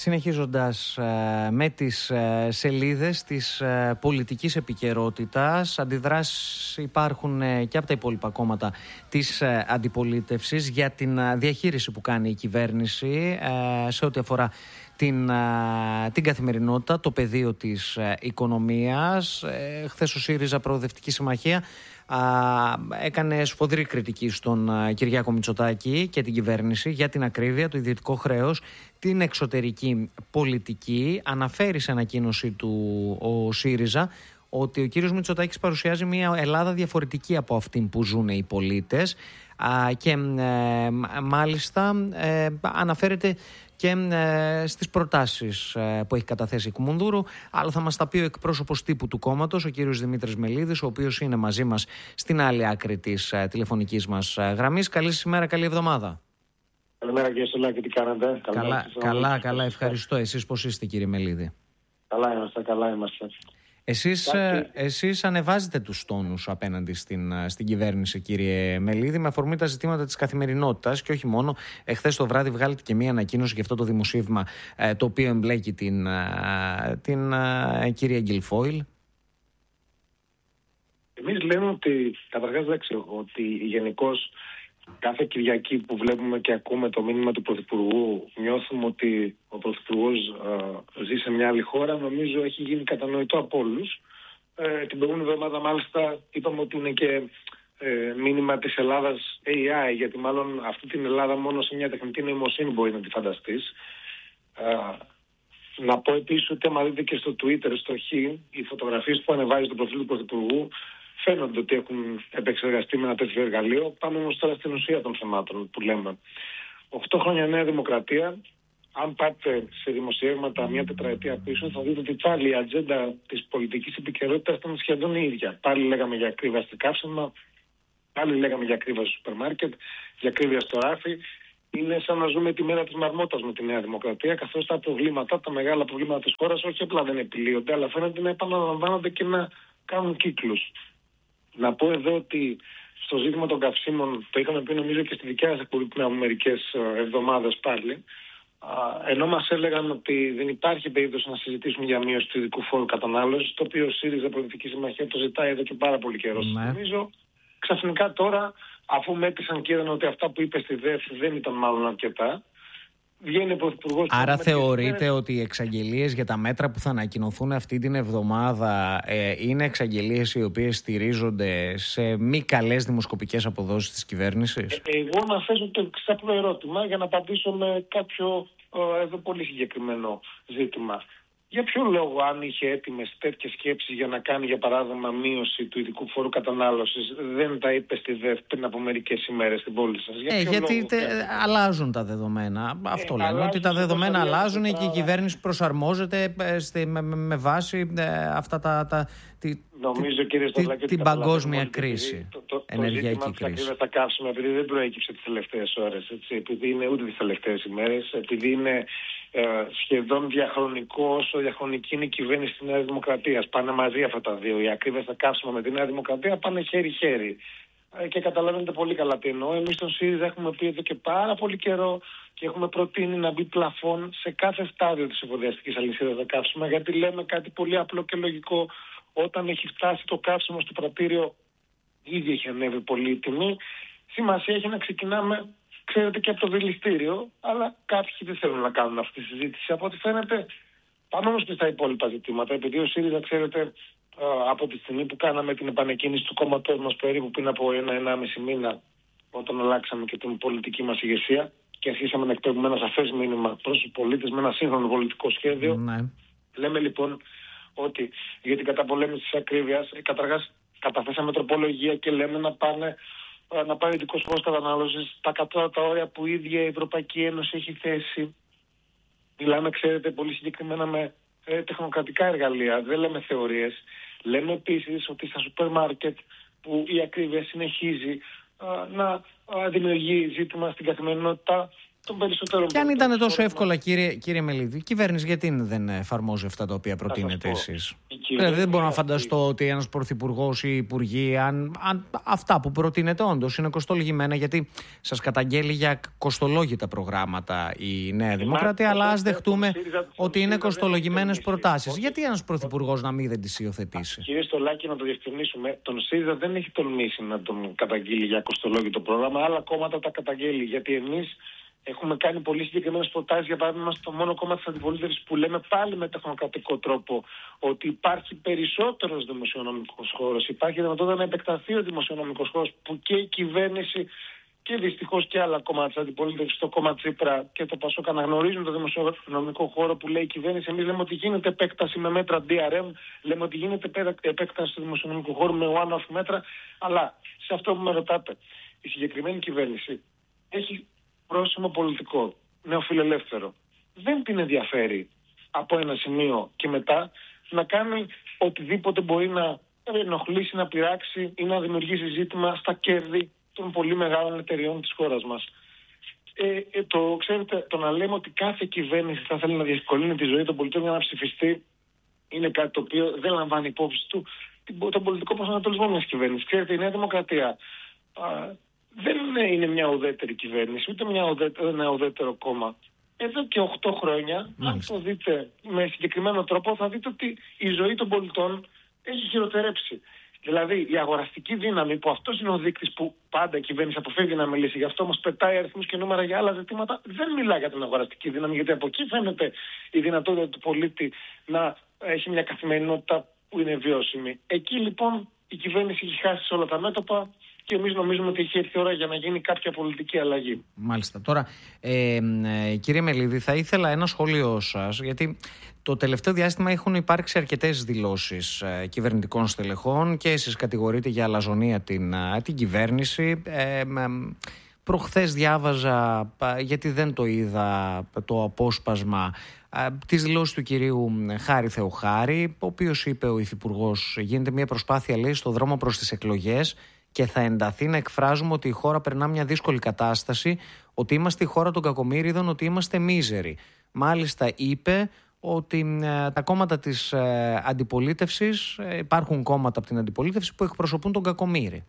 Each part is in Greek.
Συνεχίζοντας με τις σελίδες της πολιτικής επικαιρότητας, αντιδράσεις υπάρχουν και από τα υπόλοιπα κόμματα της αντιπολίτευσης για την διαχείριση που κάνει η κυβέρνηση σε ό,τι αφορά την καθημερινότητα, το πεδίο της οικονομίας. Χθες ο ΣΥΡΙΖΑ Προοδευτική Συμμαχία έκανε σφοδρή κριτική στον Κυριάκο Μητσοτάκη και την κυβέρνηση για την ακρίβεια, το ιδιωτικό χρέος, την εξωτερική πολιτική. Αναφέρει σε ανακοίνωση του ο ΣΥΡΙΖΑ ότι ο κύριος Μητσοτάκης παρουσιάζει μια Ελλάδα διαφορετική από αυτήν που ζουν οι πολίτες και μάλιστα αναφέρεται και στις προτάσεις που έχει καταθέσει η Κουμουνδούρου, αλλά θα μας τα πει ο εκπρόσωπος τύπου του κόμματος, ο κύριος Δημήτρης Μελίδης, ο οποίος είναι μαζί μας στην άλλη άκρη της τηλεφωνικής μας γραμμής. Καλή σας ημέρα, καλή εβδομάδα. Καλημέρα κύριε Σολάκη, τι κάνετε? Καλά, ευχαριστώ. Εσείς πώς είστε κύριε Μελίδη? Καλά είμαστε. Εσείς ανεβάζετε τους τόνους απέναντι στην κυβέρνηση, κύριε Μελίδη, με αφορμή τα ζητήματα της καθημερινότητας και όχι μόνο. Χθες το βράδυ βγάλετε και μία ανακοίνωση για αυτό το δημοσίευμα το οποίο εμπλέκει την κυρία Γκιλφόιλ. Εμείς λέμε ότι, καταρχάς ότι γενικώς κάθε Κυριακή που βλέπουμε και ακούμε το μήνυμα του Πρωθυπουργού, νιώθουμε ότι ο Πρωθυπουργός ζει σε μια άλλη χώρα. Νομίζω έχει γίνει κατανοητό από όλους. Την προηγούμενη εβδομάδα μάλιστα είπαμε ότι είναι και μήνυμα της Ελλάδας AI, γιατί μάλλον αυτή την Ελλάδα μόνο σε μια τεχνητή νοημοσύνη μπορεί να τη φανταστείς. Να πω επίσης ότι άμα δείτε και στο Twitter, στο Χ, οι φωτογραφίες που ανεβάζει το προφίλ του Πρωθυπουργού φαίνονται ότι έχουν επεξεργαστεί με ένα τέτοιο εργαλείο. Πάμε όμως τώρα στην ουσία των θεμάτων που λέμε. 8 χρόνια Νέα Δημοκρατία. Αν πάτε σε δημοσιεύματα μια τετραετία πίσω, θα δείτε ότι πάλι η ατζέντα της πολιτικής επικαιρότητας ήταν σχεδόν η ίδια. Πάλι λέγαμε για ακρίβεια στο καύσιμα, πάλι λέγαμε για ακρίβεια στο σούπερ μάρκετ, για ακρίβεια στο ράφι. Είναι σαν να ζούμε τη μέρα της μαρμότας με τη Νέα Δημοκρατία, καθώς τα προβλήματα, τα μεγάλα προβλήματα της χώρας, όχι απλά δεν επιλύονται, αλλά φαίνεται να επαναλαμβάνονται και να κάνουν κύκλους. Να πω εδώ ότι στο ζήτημα των καυσίμων, το είχαμε πει νομίζω και στη δικιά σας εκπομπή πριν από μερικές εβδομάδες πάλι, ενώ μας έλεγαν ότι δεν υπάρχει περίπτωση να συζητήσουμε για μείωση του ειδικού φόρου κατανάλωσης, το οποίο ο ΣΥΡΙΖΑ Προοδευτική Συμμαχία το ζητάει εδώ και πάρα πολύ καιρό. Νομίζω ξαφνικά τώρα, αφού μέτρησαν και είδαν ότι αυτά που είπε στη ΔΕΦ δεν ήταν μάλλον αρκετά, βγαίνει ο Πρωθυπουργός. Άρα θεωρείτε ότι οι εξαγγελίες για τα μέτρα που θα ανακοινωθούν αυτή την εβδομάδα είναι εξαγγελίες οι οποίες στηρίζονται σε μη καλές δημοσκοπικές αποδόσεις της κυβέρνησης? Εγώ να θέσω το εξάπλο ερώτημα για να απαντήσω με κάποιο εδώ πολύ συγκεκριμένο ζήτημα. Για ποιο λόγο, αν είχε έτοιμες τέτοιες σκέψεις για να κάνει, για παράδειγμα, μείωση του ειδικού φόρου κατανάλωσης, δεν τα είπε στη ΔΕΦ πριν από μερικές ημέρες στην πόλη σας? Γιατί αλλάζουν τα δεδομένα. Αυτό λένε, ότι τα δεδομένα αλλάζουν και η κυβέρνηση προσαρμόζεται με βάση αυτά νομίζω, κύριε Σταυλάκη, την παγκόσμια κρίση, ενεργειακή κρίση. Το ζήτημα θα κάψουμε επειδή δεν προέκυψε τις τελευταίες ώρες, επειδή είναι ούτε τις τελευταίες ημέρες, επειδή είναι σχεδόν διαχρονικό όσο διαχρονική είναι η κυβέρνηση της Νέας Δημοκρατίας. Πάνε μαζί αυτά τα δύο. Οι ακρίβειες θα κάψουμε με τη Νέα Δημοκρατία πάνε χέρι-χέρι. Και καταλαβαίνετε πολύ καλά τι εννοώ. Εμείς στον ΣΥΡΙΖΑ έχουμε πει εδώ και πάρα πολύ καιρό και έχουμε προτείνει να μπει πλαφόν σε κάθε στάδιο της εφοδιαστικής αλυσίδας τα καύσιμα, γιατί λέμε κάτι πολύ απλό και λογικό. Όταν έχει φτάσει το καύσιμο στο πρατήριο, ήδη έχει ανέβει πολύ η τιμή. Σημασία έχει να ξεκινάμε, ξέρετε, και από το δηληστήριο, αλλά κάποιοι δεν θέλουν να κάνουν αυτή τη συζήτηση. Από ό,τι φαίνεται, πάμε όμως και στα υπόλοιπα ζητήματα. Επειδή ο ΣΥΡΙΖΑ, ξέρετε, από τη στιγμή που κάναμε την επανεκκίνηση του κόμματός μας περίπου πριν από 1-1,5 μήνα, όταν αλλάξαμε και την πολιτική μας ηγεσία και αρχίσαμε να εκπέμπουμε ένα σαφές μήνυμα προς τους πολίτες με ένα σύγχρονο πολιτικό σχέδιο, λέμε λοιπόν ότι για την καταπολέμηση της ακρίβειας, καταρχάς καταθέσαμε τροπολογία και λέμε να πάρει ειδικός φόρος κατανάλωσης τα κατώτατα όρια που η ίδια η Ευρωπαϊκή Ένωση έχει θέσει. Μιλάμε, ξέρετε, πολύ συγκεκριμένα με τεχνοκρατικά εργαλεία, δεν λέμε θεωρίες. Λέμε επίσης ότι στα σούπερ μάρκετ που η ακρίβεια συνεχίζει να δημιουργεί ζήτημα στην καθημερινότητα, των περισσότερων. Και αν ήταν τόσο εύκολα, κύριε Μελίδη, η κυβέρνηση γιατί δεν εφαρμόζει αυτά τα οποία προτείνετε εσείς? Δηλαδή, δεν μπορώ να φανταστώ ότι ένας πρωθυπουργός ή υπουργοί, αν αυτά που προτείνετε όντως είναι κοστολογημένα, γιατί σας καταγγέλει για κοστολόγητα προγράμματα η Νέα Δημοκρατία, αλλά ας δεχτούμε ότι είναι κοστολογημένες προτάσεις. Γιατί ένας πρωθυπουργός να μην δεν τις υιοθετήσει? Κύριε Στολάκη, να το διευκρινίσουμε, τον ΣΥΡΙΖΑ δεν έχει τολμήσει να τον καταγγείλει για κοστολόγητο πρόγραμμα. Άλλα κόμματα τα καταγγέλει. Γιατί εμείς έχουμε κάνει πολύ συγκεκριμένες προτάσεις. Για παράδειγμα, είμαστε το μόνο κόμμα της αντιπολίτευσης που λέμε πάλι με τεχνοκρατικό τρόπο ότι υπάρχει περισσότερος δημοσιονομικός χώρος. Υπάρχει δυνατότητα να επεκταθεί ο δημοσιονομικός χώρος που και η κυβέρνηση και δυστυχώς και άλλα κόμματα της αντιπολίτευσης, το κόμμα Τσίπρα και το ΠΑΣΟΚ, αναγνωρίζουν το δημοσιονομικό χώρο που λέει η κυβέρνηση. Εμείς λέμε ότι γίνεται επέκταση με μέτρα DRM, λέμε ότι γίνεται επέκταση του δημοσιονομικού χώρου με one-off μέτρα. Αλλά σε αυτό που με ρωτάτε, η συγκεκριμένη κυβέρνηση έχει πρόσημο πολιτικό, νεοφιλελεύθερο. Δεν την ενδιαφέρει από ένα σημείο και μετά να κάνει οτιδήποτε μπορεί να ενοχλήσει, να πειράξει ή να δημιουργήσει ζήτημα στα κέρδη των πολύ μεγάλων εταιριών της χώρας μας. Ξέρετε, το να λέμε ότι κάθε κυβέρνηση θα θέλει να διευκολύνει τη ζωή των πολιτών για να ψηφιστεί είναι κάτι το οποίο δεν λαμβάνει υπόψη του τον πολιτικό προσανατολισμό μιας κυβέρνησης. Ξέρετε, η Νέα Δημοκρατία δεν είναι μια ουδέτερη κυβέρνηση, ούτε ένα ουδέτερο κόμμα. Εδώ και 8 χρόνια, αν το δείτε με συγκεκριμένο τρόπο, θα δείτε ότι η ζωή των πολιτών έχει χειροτερέψει. Δηλαδή, η αγοραστική δύναμη, που αυτός είναι ο δείκτης που πάντα η κυβέρνηση αποφεύγει να μιλήσει, γι' αυτό όμως πετάει αριθμούς και νούμερα για άλλα ζητήματα, δεν μιλά για την αγοραστική δύναμη, γιατί από εκεί φαίνεται η δυνατότητα του πολίτη να έχει μια καθημερινότητα που είναι βιώσιμη. Εκεί λοιπόν η κυβέρνηση έχει χάσει σε όλα τα μέτωπα. Και εμείς νομίζουμε ότι έχει έρθει η ώρα για να γίνει κάποια πολιτική αλλαγή. Μάλιστα. Τώρα, κύριε Μελίδη, θα ήθελα ένα σχόλιο σας, γιατί το τελευταίο διάστημα έχουν υπάρξει αρκετές δηλώσεις κυβερνητικών στελεχών και εσείς κατηγορείτε για αλαζονία την κυβέρνηση. Προχθές διάβαζα, γιατί δεν το είδα, το απόσπασμα, τις δηλώσεις του κυρίου Χάρη Θεοχάρη, ο οποίος είπε ο Υφυπουργός, γίνεται μια προσπάθεια, λέει, στο δρόμο προς τις εκλογές και θα ενταθεί να εκφράζουμε ότι η χώρα περνά μια δύσκολη κατάσταση, ότι είμαστε η χώρα των κακομοίριδων, ότι είμαστε μίζεροι. Μάλιστα είπε ότι τα κόμματα της αντιπολίτευσης, υπάρχουν κόμματα από την αντιπολίτευση που εκπροσωπούν τον κακομοίρη.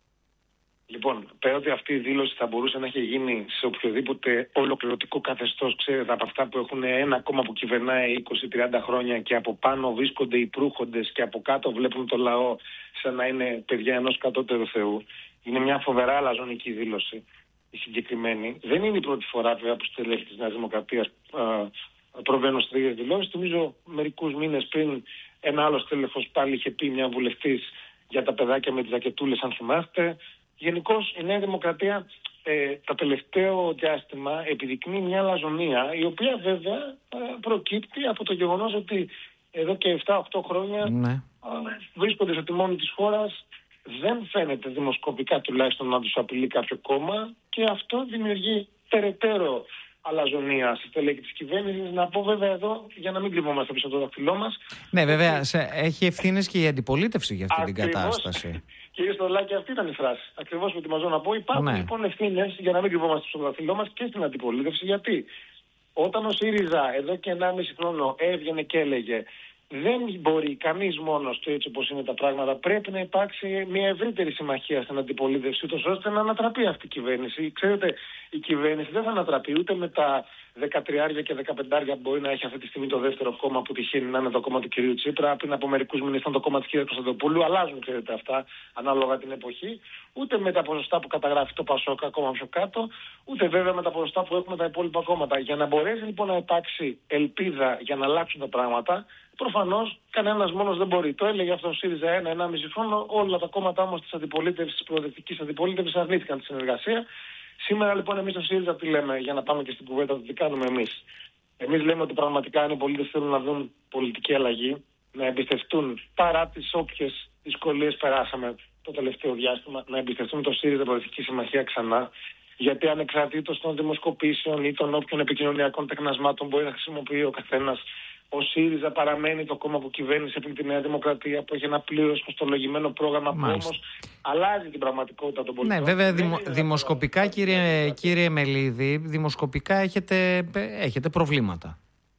Λοιπόν, πέρα ότι αυτή η δήλωση θα μπορούσε να έχει γίνει σε οποιοδήποτε ολοκληρωτικό καθεστώς, ξέρετε, από αυτά που έχουν ένα κόμμα που κυβερνάει 20-30 χρόνια και από πάνω βρίσκονται οι προύχοντες και από κάτω βλέπουν το λαό σαν να είναι παιδιά ενός κατώτερου Θεού. Είναι μια φοβερά αλαζονική δήλωση η συγκεκριμένη. Δεν είναι η πρώτη φορά βέβαια που στελέχη της Νέας Δημοκρατίας προβαίνουν στις τέτοιες δηλώσεις. Θυμίζω μερικούς μήνες πριν ένα άλλο στέλεχος πάλι είχε πει, μια βουλευτής, για τα παιδάκια με τις ζακετούλες, αν θυμάστε. Γενικώς η Νέα Δημοκρατία το τελευταίο διάστημα επιδεικνύει μια αλαζονία, η οποία βέβαια προκύπτει από το γεγονός ότι εδώ και 7-8 χρόνια βρίσκονται στο τιμόνι της χώρας. Δεν φαίνεται δημοσκοπικά τουλάχιστον να τους απειλεί κάποιο κόμμα και αυτό δημιουργεί περαιτέρω αλαζονία στη στελέχη της κυβέρνησης. Να πω βέβαια εδώ, για να μην κρυβόμαστε πίσω από το δάχτυλό μας. Ναι, βέβαια, έχει ευθύνες και η αντιπολίτευση για αυτή την κατάσταση. Κύριε Στολάκη, αυτή ήταν η φράση. Ακριβώς που ετοιμαζώ να πω. Υπάρχουν λοιπόν ευθύνες, για να μην κρυβόμαστε πίσω από το δάχτυλό μας, και στην αντιπολίτευση. Γιατί όταν ο ΣΥΡΙΖΑ εδώ και 1,5 χρόνο έβγαινε και έλεγε δεν μπορεί κανείς μόνος του, έτσι όπως είναι τα πράγματα, πρέπει να υπάρξει μια ευρύτερη συμμαχία στην αντιπολίτευση, ούτως ώστε να ανατραπεί αυτή η κυβέρνηση. Ξέρετε, η κυβέρνηση δεν θα ανατραπεί ούτε με τα 13 και 15 που μπορεί να έχει αυτή τη στιγμή το δεύτερο κόμμα που τυχαίνει να είναι το κόμμα του κυρίου Τσίπρα. Πριν από μερικούς μήνες ήταν το κόμμα της κυρίας Κωνσταντοπούλου. Αλλάζουν, ξέρετε, αυτά ανάλογα την εποχή. Ούτε με τα ποσοστά που καταγράφει το ΠΑΣΟΚ ακόμα πιο κάτω, ούτε βέβαια με τα ποσοστά που έχουμε τα υπόλοιπα κόμματα. Για να μπορέσει λοιπόν να υπάρξει ελπίδα για να αλλάξουν τα πράγματα, προφανώς κανένας μόνος δεν μπορεί. Το έλεγε αυτό ο ΣΥΡΙΖΑ 1,5 χρόνο. Όλα τα κόμματα όμως της αντιπολίτευσης, της προοδευτικής αντιπολίτευσης, αρνήθηκαν τη συνεργασία. Σήμερα λοιπόν εμείς στο ΣΥΡΙΖΑ τι λέμε, για να πάμε και στην κουβέντα του τι κάνουμε εμείς. Εμείς λέμε ότι πραγματικά αν οι πολίτες θέλουν να δουν πολιτική αλλαγή, να εμπιστευτούν παρά τις όποιες δυσκολίες περάσαμε το τελευταίο διάστημα, να εμπιστευτούν το ΣΥΡΙΖΑ Προοδευτική Συμμαχία ξανά. γιατί ανεξαρτήτως των δημοσκοπήσεων ή των όποιων επικοινωνιακών τεχνασμάτων μπορεί να χρησιμοποιεί ο καθένας, ο ΣΥΡΙΖΑ παραμένει το κόμμα που κυβέρνησε πριν τη Νέα Δημοκρατία, που έχει ένα πλήρως κοστολογημένο πρόγραμμα που όμως αλλάζει την πραγματικότητα των πολιτών. Ναι, βέβαια, δημοσκοπικά, κύριε Μελίδη, δημοσκοπικά έχετε προβλήματα.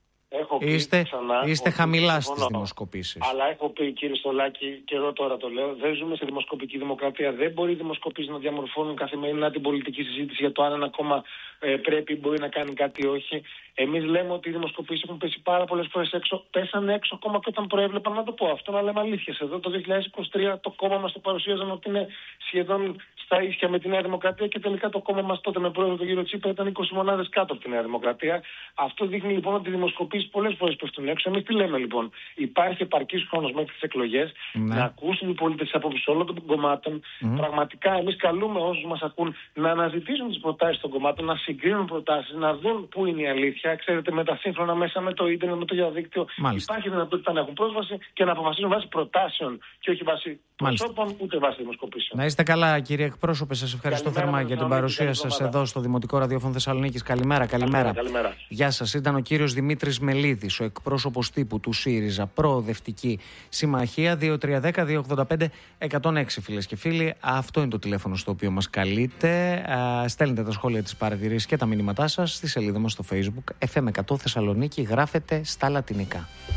Είστε χαμηλά στις δημοσκοπήσεις. Αλλά έχω πει, κύριε Στολάκη, καιρό τώρα το λέω, δεν ζούμε σε δημοσκοπική δημοκρατία. Δεν μπορεί οι δημοσκοπήσεις να διαμορφώνουν καθημερινά την πολιτική συζήτηση για το αν ένα κόμμα πρέπει ή μπορεί να κάνει κάτι ή όχι. Εμείς λέμε ότι οι δημοσκοπήσεις έχουν πέσει πάρα πολλές φορές έξω. Πέσανε έξω ακόμα και όταν προέβλεπαν, να το πω αυτό, να λέμε αλήθειες. Εδώ το 2023 το κόμμα μας το παρουσίαζαν ότι είναι σχεδόν στα ίσια με τη Νέα Δημοκρατία και τελικά το κόμμα μας τότε με πρόεδρο τον κύριο Τσίπρα ήταν 20 μονάδες κάτω από τη Νέα Δημοκρατία. Αυτό δείχνει λοιπόν ότι οι δημοσκοπήσεις πολλές φορές πέφτουν έξω. Εμείς τι λέμε λοιπόν? Υπάρχει επαρκής χρόνος μέχρι τις εκλογές να ακούσουν οι πολίτες τις απόψεις όλων των κομμάτων. Πραγματικά εμείς καλούμε όσους μας ακούν να αναζητήσουν τις προτάσεις των κομμάτων, να συγκρίνουν προτάσεις, να δουν πού είναι η αλήθεια. Ξέρετε, με τα σύγχρονα μέσα, με το ίντερνετ, με το διαδίκτυο, υπάρχει δυνατότητα να έχουν πρόσβαση και να αποφασίσουν βάσει προτάσεων και όχι βάσει προσώπων ούτε βάσει δημοσκοπήσεων. Να είστε καλά, κύριε εκπρόσωπε. Σας ευχαριστώ θερμά για την παρουσία σας εδώ στο Δημοτικό Ραδιόφωνο Θεσσαλονίκης. Καλημέρα. Γεια σας. Ήταν ο κύριος Δημήτρης Μελίδης, ο εκπρόσωπος τύπου του ΣΥΡΙΖΑ, Προοδευτική Συμμαχία. 2310-285-106, φίλες και φίλοι. Αυτό είναι το τηλέφωνο στο οποίο μας καλείτε. Στέλνετε τα σχόλια, τις παρατηρήσεις και τα μηνύματά σας στη σελίδα μας στο Facebook FM 100 Θεσσαλονίκη. Γράφετε στα λατινικά.